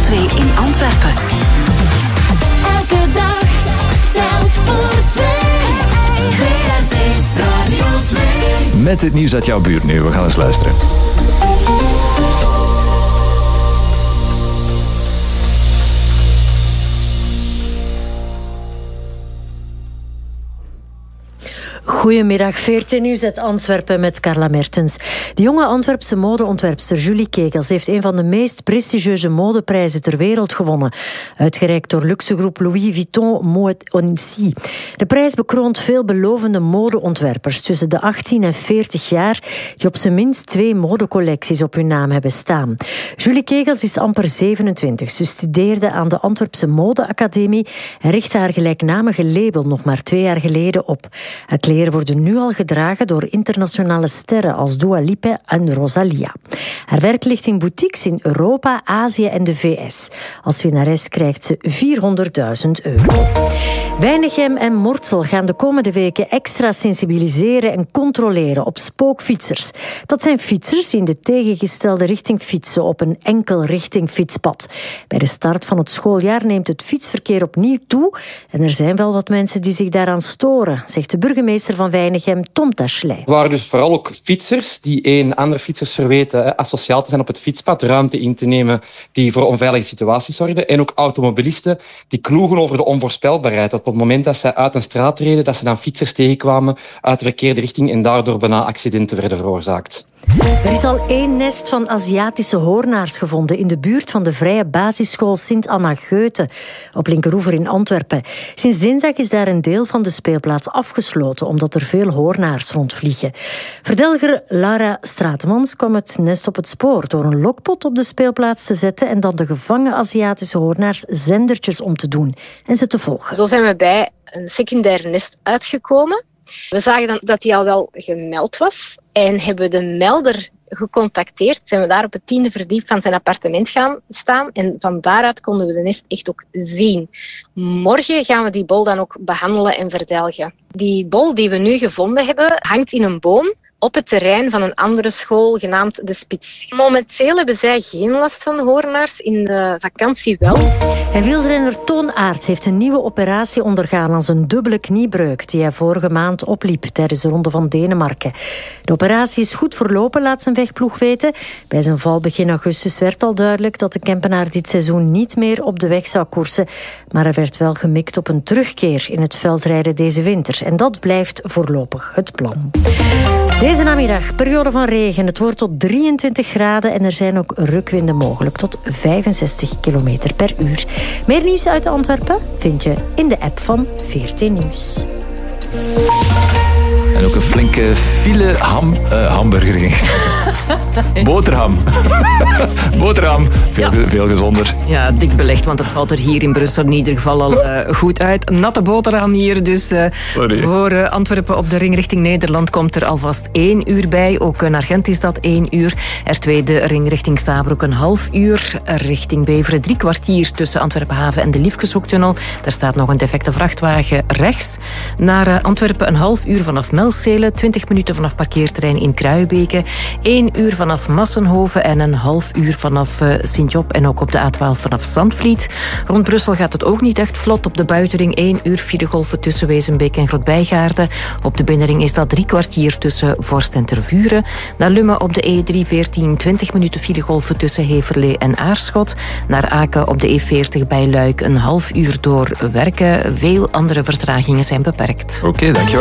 2 in Antwerpen. Elke dag telt voor 2. VRT Radio 2. Met het nieuws uit jouw buurt nu. We gaan eens luisteren. Goedemiddag, VRT Nieuws uit Antwerpen met Carla Mertens. De jonge Antwerpse modeontwerpster Julie Kegels heeft een van de meest prestigieuze modeprijzen ter wereld gewonnen. Uitgereikt door luxegroep Louis Vuitton Moet Hennessy. De prijs bekroont veelbelovende modeontwerpers tussen de 18 en 40 jaar die op zijn minst 2 modecollecties op hun naam hebben staan. Julie Kegels is amper 27. Ze studeerde aan de Antwerpse Modeacademie en richtte haar gelijknamige label nog maar 2 jaar geleden op. Haar kleren worden nu al gedragen door internationale sterren als Dua Lipa en Rosalia. Haar werk ligt in boutiques in Europa, Azië en de VS. Als winnares krijgt ze €400.000. Weinigem en Mortsel gaan de komende weken extra sensibiliseren en controleren op spookfietsers. Dat zijn fietsers die in de tegengestelde richting fietsen op een enkel richting fietspad. Bij de start van het schooljaar neemt het fietsverkeer opnieuw toe en er zijn wel wat mensen die zich daaraan storen, zegt de burgemeester van Weinigem, Tom Tachelay. Er waren dus vooral ook fietsers die andere fietsers verweten asociaal te zijn op het fietspad, ruimte in te nemen die voor onveilige situaties zorgden. En ook automobilisten die kloegen over de onvoorspelbaarheid. Dat op het moment dat ze uit een straat reden, dat ze dan fietsers tegenkwamen uit de verkeerde richting en daardoor bijna accidenten werden veroorzaakt. Er is al 1 nest van Aziatische hoornaars gevonden in de buurt van de vrije basisschool Sint-Anna Goethe op Linkeroever in Antwerpen. Sinds dinsdag is daar een deel van de speelplaats afgesloten omdat er veel hoornaars rondvliegen. Verdelger Lara Stratemans kwam het nest op het spoor door een lokpot op de speelplaats te zetten en dan de gevangen Aziatische hoornaars zendertjes om te doen en ze te volgen. Zo zijn we bij een secundair nest uitgekomen. We zagen dan dat hij al wel gemeld was en hebben de melder gecontacteerd. Zijn we daar op het 10e verdiep van zijn appartement gaan staan en van daaruit konden we de nest echt ook zien. Morgen gaan we die bol dan ook behandelen en verdelgen. Die bol die we nu gevonden hebben hangt in een boom op het terrein van een andere school genaamd De Spits. Momenteel hebben zij geen last van hoornaars, in de vakantie wel. En wielrenner Toon Aerts heeft een nieuwe operatie ondergaan aan zijn dubbele kniebreuk die hij vorige maand opliep tijdens de Ronde van Denemarken. De operatie is goed verlopen, laat zijn wegploeg weten. Bij zijn val begin augustus werd al duidelijk dat de Kempenaar dit seizoen niet meer op de weg zou koersen. Maar er werd wel gemikt op een terugkeer in het veldrijden deze winter. En dat blijft voorlopig het plan. Deze namiddag, periode van regen. Het wordt tot 23 graden en er zijn ook rukwinden mogelijk tot 65 km per uur. Meer nieuws uit Antwerpen vind je in de app van VRT Nieuws. En ook een flinke file hamburger. Boterham. Boterham. Veel gezonder. Ja, dik belegd, want het valt er hier in Brussel in ieder geval al goed uit. Natte boterham hier, dus voor Antwerpen op de ring richting Nederland komt er alvast 1 uur bij. Ook naar Gent is dat 1 uur. R2 de ring richting Stabroek een half uur. Richting Beveren 3 kwartier tussen Antwerpen-Haven en de Liefkeshoektunnel. Daar staat nog een defecte vrachtwagen rechts. Naar Antwerpen een half uur vanaf Melzelen, 20 minuten vanaf parkeerterrein in Kruijbeke, 1 uur vanaf Massenhoven en een half uur vanaf Sint-Job en ook op de A12 vanaf Zandvliet. Rond Brussel gaat het ook niet echt vlot. Op de buitenring 1 uur filegolven tussen Wezenbeek en Grootbijgaarden. Op de binnenring is dat 3 kwartier tussen Vorst en Tervuren. Naar Lummen op de E314 20 minuten filegolven tussen Heverlee en Aarschot. Naar Aken op de E40 bij Luik een half uur door Werken. Veel andere vertragingen zijn beperkt. Oké, dankjewel.